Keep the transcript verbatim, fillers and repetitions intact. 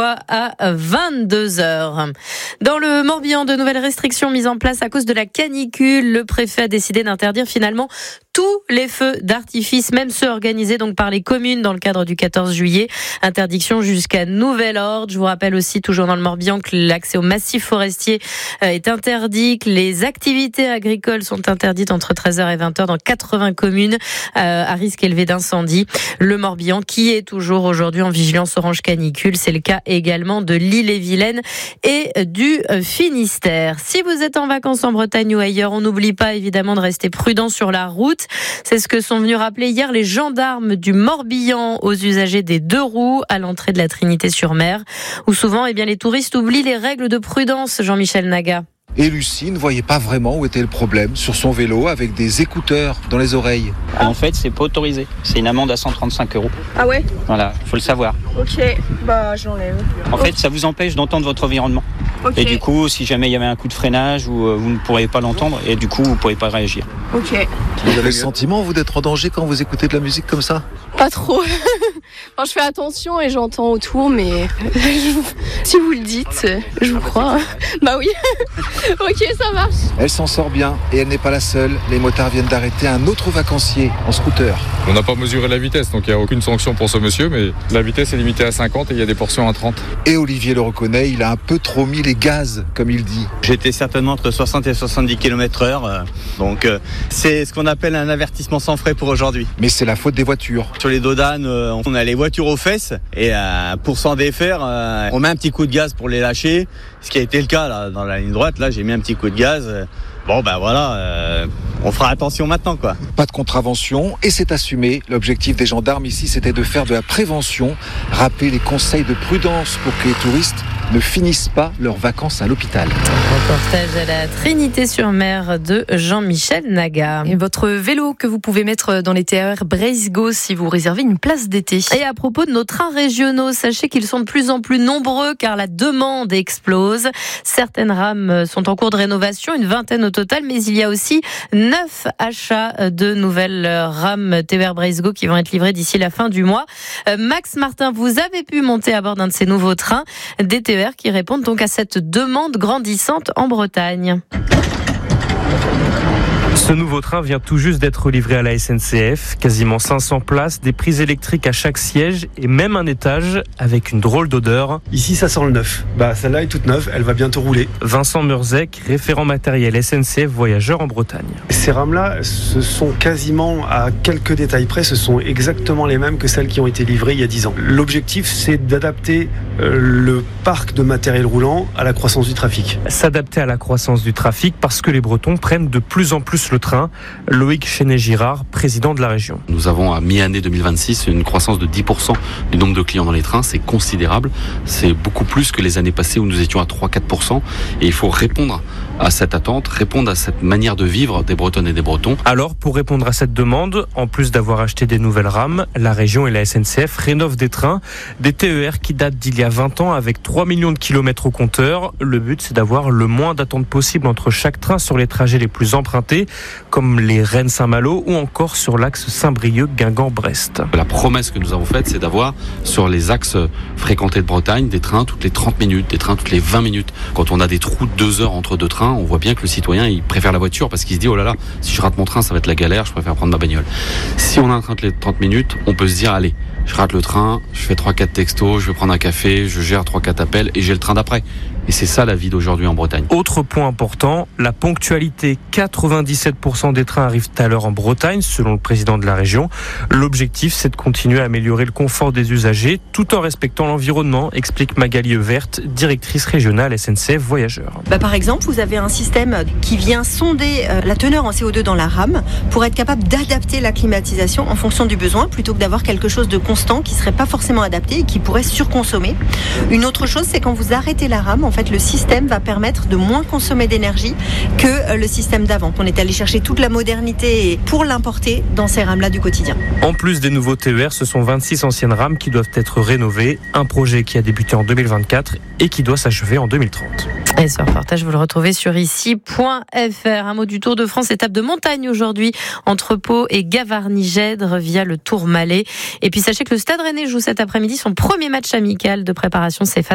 fois à vingt-deux heures. Dans le Morbihan, de nouvelles restrictions mises en place à cause de la canicule. Le préfet a décidé d'interdire finalement tous les feux d'artifice, même ceux organisés donc par les communes dans le cadre du quatorze juillet. Interdiction jusqu'à nouvel ordre. Je vous rappelle aussi, toujours dans le Morbihan, que l'accès au massif forestier est interdit, que les activités agricoles sont interdites entre treize heures et vingt heures dans quatre-vingts communes euh, à risque élevé d'incendie. Le Morbihan qui est toujours aujourd'hui en vigilance orange canicule. C'est le cas également de l'Ille-et-Vilaine et du Finistère. Si vous êtes en vacances en Bretagne ou ailleurs, on n'oublie pas évidemment de rester prudent sur la route. C'est ce que sont venus rappeler hier les gendarmes du Morbihan aux usagers des deux roues à l'entrée de la Trinité-sur-Mer, où souvent eh bien, les touristes oublient les règles de prudence. Jean-Michel Naga. Et Lucie ne voyait pas vraiment où était le problème sur son vélo avec des écouteurs dans les oreilles. En fait, c'est pas autorisé. C'est une amende à cent trente-cinq euros. Ah ouais ? Voilà, faut le savoir. Ok, bah j'enlève. En fait, ça vous empêche d'entendre votre environnement. Okay. Et du coup, si jamais il y avait un coup de freinage, ou vous ne pourriez pas l'entendre et du coup, vous ne pourriez pas réagir. Ok. Vous avez le sentiment, vous, d'être en danger quand vous écoutez de la musique comme ça ? Pas trop. Enfin, je fais attention et j'entends autour, mais si vous le dites, je vous crois. Bah oui. Ok, ça marche. Elle s'en sort bien et elle n'est pas la seule. Les motards viennent d'arrêter un autre vacancier en scooter. On n'a pas mesuré la vitesse, donc il n'y a aucune sanction pour ce monsieur, mais la vitesse est limitée à cinquante et il y a des portions à trente. Et Olivier le reconnaît, il a un peu trop mis les gaz, comme il dit. J'étais certainement entre soixante et soixante-dix kilomètres heure, donc euh, c'est ce qu'on appelle un avertissement sans frais pour aujourd'hui. Mais c'est la faute des voitures. Sur les dos d'âne, euh, on a les voitures aux fesses et euh, pour s'en défaire, euh, on met un petit coup de gaz pour les lâcher, ce qui a été le cas là, dans la ligne droite. Là, j'ai mis un petit coup de gaz. Euh, bon, ben voilà, euh, on fera attention maintenant, quoi. Pas de contravention et c'est assumé. L'objectif des gendarmes ici, c'était de faire de la prévention, rappeler les conseils de prudence pour que les touristes ne finissent pas leurs vacances à l'hôpital. Reportage à la Trinité-sur-Mer de Jean-Michel Naga. Et votre vélo que vous pouvez mettre dans les T E R Braze-Go si vous réservez une place d'été. Et à propos de nos trains régionaux, sachez qu'ils sont de plus en plus nombreux car la demande explose. Certaines rames sont en cours de rénovation, une vingtaine au total, mais il y a aussi neuf achats de nouvelles rames T E R Braze-Go qui vont être livrées d'ici la fin du mois. Max Martin, vous avez pu monter à bord d'un de ces nouveaux trains, des T E R qui répondent donc à cette demande grandissante en Bretagne. Ce nouveau train vient tout juste d'être livré à la S N C F. Quasiment cinq cents places, des prises électriques à chaque siège et même un étage avec une drôle d'odeur. Ici, ça sent le neuf. Bah, celle-là est toute neuve, elle va bientôt rouler. Vincent Murzek, référent matériel S N C F voyageurs en Bretagne. Ces rames-là, ce sont quasiment à quelques détails près, ce sont exactement les mêmes que celles qui ont été livrées il y a dix ans. L'objectif, c'est d'adapter le parc de matériel roulant à la croissance du trafic. S'adapter à la croissance du trafic parce que les Bretons prennent de plus en plus le train. Loïc Chenet-Girard, président de la région. Nous avons à mi-année deux mille vingt-six une croissance de dix pour cent du nombre de clients dans les trains. C'est considérable. C'est beaucoup plus que les années passées où nous étions à trois à quatre pour cent. Et il faut répondre à cette attente, répondre à cette manière de vivre des Bretonnes et des Bretons. Alors, pour répondre à cette demande, en plus d'avoir acheté des nouvelles rames, la région et la S N C F rénovent des trains, des T E R qui datent d'il y a vingt ans avec trois millions de kilomètres au compteur. Le but, c'est d'avoir le moins d'attente possible entre chaque train sur les trajets les plus empruntés, comme les Rennes-Saint-Malo ou encore sur l'axe Saint-Brieuc-Guingamp-Brest. La promesse que nous avons faite, c'est d'avoir sur les axes fréquentés de Bretagne des trains toutes les trente minutes, des trains toutes les vingt minutes. Quand on a des trous de deux heures entre deux trains, on voit bien que le citoyen, il préfère la voiture parce qu'il se dit, oh là là, si je rate mon train, ça va être la galère, je préfère prendre ma bagnole. Si on a un train toutes les trente minutes, on peut se dire, allez, je rate le train, je fais trois quatre textos, je vais prendre un café, je gère trois quatre appels et j'ai le train d'après. Et c'est ça la vie d'aujourd'hui en Bretagne. Autre point important, la ponctualité. quatre-vingt-dix-sept pour cent des trains arrivent à l'heure en Bretagne, selon le président de la région. L'objectif, c'est de continuer à améliorer le confort des usagers, tout en respectant l'environnement, explique Magali Verte, directrice régionale S N C F Voyageurs. Bah par exemple, vous avez un système qui vient sonder la teneur en C O deux dans la rame pour être capable d'adapter la climatisation en fonction du besoin, plutôt que d'avoir quelque chose de constant qui ne serait pas forcément adapté et qui pourrait surconsommer. Une autre chose, c'est quand vous arrêtez la rame, en fait, le système va permettre de moins consommer d'énergie que le système d'avant. On est allé chercher toute la modernité pour l'importer dans ces rames-là du quotidien. En plus des nouveaux T E R, ce sont vingt-six anciennes rames qui doivent être rénovées. Un projet qui a débuté en deux mille vingt-quatre et qui doit s'achever en deux mille trente. Et ce reportage, vous le retrouvez sur ici point f r. Un mot du Tour de France, étape de montagne aujourd'hui entre Pau et Gavarnie-Gèdre via le Tourmalet. Et puis sachez que le Stade Rennais joue cet après-midi son premier match amical de préparation. C'est face